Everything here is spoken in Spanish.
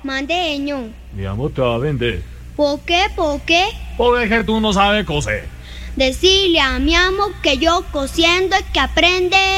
Mandeño. Mi amor, te va a vender. ¿Por qué? ¿Por qué? Porque es que tú no sabes coser. Decirle a mi amo que yo cosiendo es que aprende.